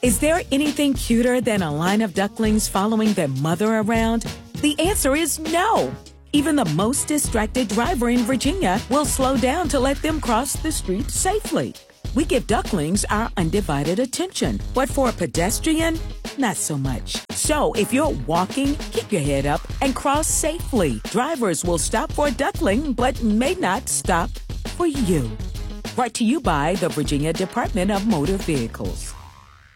Is there anything cuter than a line of ducklings following their mother around? The answer is no. Even the most distracted driver in Virginia will slow down to let them cross the street safely. We give ducklings our undivided attention, but for a pedestrian, not so much. So if you're walking, keep your head up and cross safely. Drivers will stop for a duckling, but may not stop for you. Brought to you by the Virginia Department of Motor Vehicles.